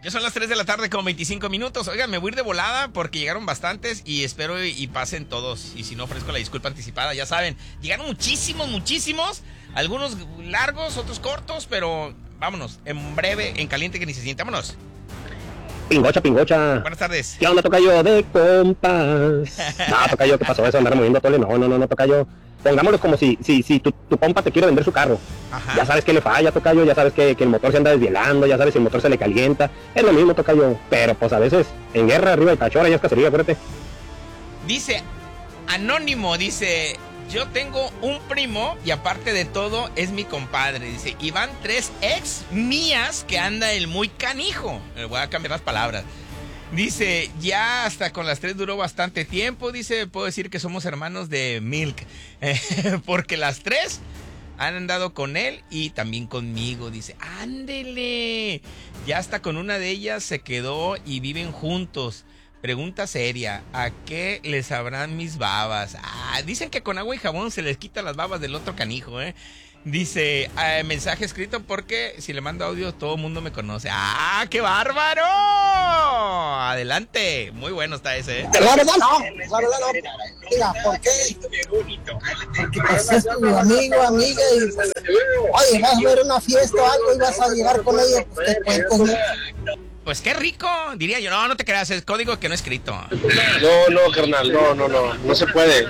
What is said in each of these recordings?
Ya son las 3 de la tarde con 25 minutos. Oigan, me voy a ir de volada porque llegaron bastantes y espero y pasen todos. Y si no, ofrezco la disculpa anticipada, ya saben. Llegaron muchísimos. Algunos largos, otros cortos, pero vámonos. En breve, en caliente que ni se siente. Vámonos. Pingocha. Buenas tardes. ¿Qué onda, tocayo de compas? No, tocayo, ¿qué pasó eso? Andar moviendo tole. No, tocayo. Pongámoslo como si tu compa te quiere vender su carro. Ajá. Ya sabes que le falla, tocayo, ya sabes que el motor se anda desvielando, ya sabes si el motor se le calienta. Es lo mismo, tocayo. Pero pues a veces en guerra arriba del cachorro ya es cacería, acuérdate. Dice Anónimo, dice: yo tengo un primo y aparte de todo es mi compadre. Dice, y van 3 ex mías que anda el muy canijo. Voy a cambiar las palabras. Dice, ya hasta con las 3 duró bastante tiempo. Dice, puedo decir que somos hermanos de Milk. Porque las 3 han andado con él y también conmigo. Dice, ándele. Ya hasta con una de ellas se quedó y viven juntos. Pregunta seria, ¿a qué les sabrán mis babas? Dicen que con agua y jabón se les quita las babas del otro canijo, ¿eh? Dice, mensaje escrito porque si le mando audio todo el mundo me conoce. ¡Qué bárbaro! Adelante. Muy bueno está ese, ¿eh? La verdad no. Mira, ¿por qué? Porque pues es tu amigo, amiga y pues, oye, vas a ver una fiesta o algo y vas a llegar con ella, pues te cuentas, ¿no? Pues qué rico, diría yo. No te creas, es código que no escrito. No, carnal, no se puede.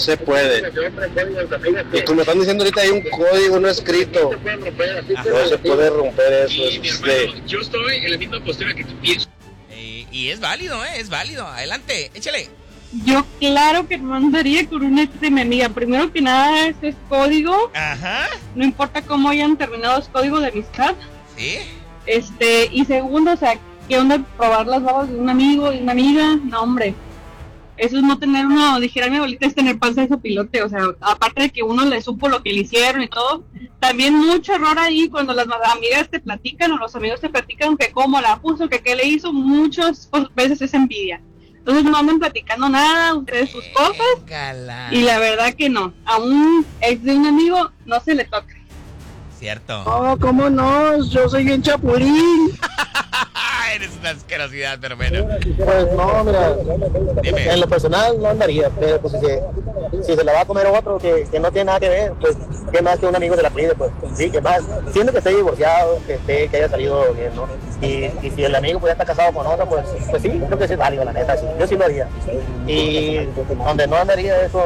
Y como están diciendo ahorita, hay un código no escrito. No se puede romper eso. Yo estoy en la misma postura que tú piensas. Y es válido, es válido. Adelante, échale. Yo claro que no andaría con un ex de mi amiga. Primero que nada, ese es código. Ajá. No importa cómo hayan terminado, es código de amistad. Sí. Y segundo, o sea, ¿qué onda probar las babas de un amigo, de una amiga? No, hombre. Eso es no tener uno, dijera mi abuelita, es tener panza de sopilote. O sea, aparte de que uno le supo lo que le hicieron y todo, también mucho error ahí cuando las amigas te platican o los amigos te platican que cómo la puso, que qué le hizo, muchas veces es envidia. Entonces no andan platicando nada, ustedes sus cosas. Y la verdad que no, a un ex de un amigo no se le toca. Cierto. No, ¿cómo no? Yo soy bien chapulín. Eres una asquerosidad, pero bueno. Pues no, mira, Dime. en lo personal no andaría, pero pues si se la va a comer otro que no tiene nada que ver, pues qué más que un amigo se la pide, pues sí, qué más, siendo que esté divorciado, que haya salido bien, ¿no? Y si el amigo pues ya está casado con otra, pues sí, creo que sí es válido, la neta, sí, yo sí lo haría. Y donde no andaría es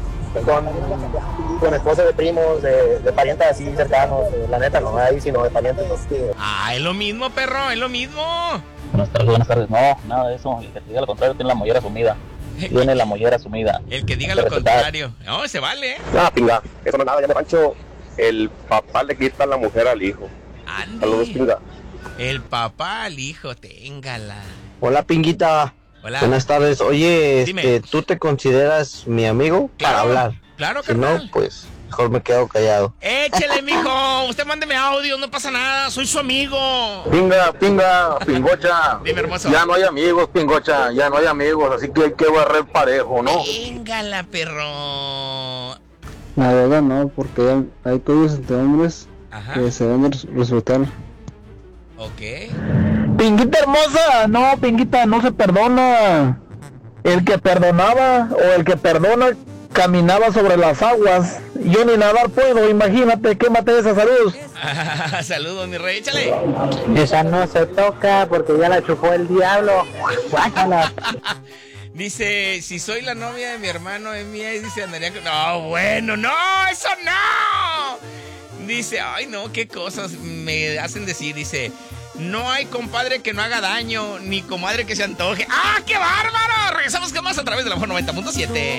con esposas de primos, de parientes así cercanos, la neta no, ahí sino de parientes. Es lo mismo, perro, es lo mismo. Buenas tardes. No, nada de eso. El que te diga lo contrario tiene la mollera sumida. Tiene la mollera sumida. El que diga lo contrario. No, se vale, ¿eh? No, pinga, eso no es nada, ya me pancho. El papá le quita la mujer al hijo. Saludos, pinga. El papá al hijo, téngala. Hola, pinguita. Hola. Buenas tardes. Oye, Dime. ¿tú te consideras mi amigo? Claro, para hablar. Claro, Si carnal. no, pues mejor me quedo callado. Échale, mijo. Usted mándeme audio, no pasa nada. Soy su amigo. Pingocha. Dime, hermoso. Ya no hay amigos, Pingocha, ya no hay amigos, así que hay que barrer parejo, ¿no? Téngala, perro. La verdad no, porque hay códigos entre hombres que se deben respetar. Ok. Pinguita hermosa, no, Pinguita, no se perdona. El que perdonaba o el que perdona caminaba sobre las aguas. Yo ni nadar puedo, imagínate, quémate esa, saludos. Saludos, mi rey, échale. Esa no se toca porque ya la chupó el diablo. Guácala. Dice, si soy la novia de mi hermano, es mía, y dice, andaría con... No, bueno, no, eso no. Dice, ay, no, qué cosas me hacen decir. Dice, no hay compadre que no haga daño, ni comadre que se antoje. ¡Ah, qué bárbaro! Regresamos con más a través de la mejor 90.7.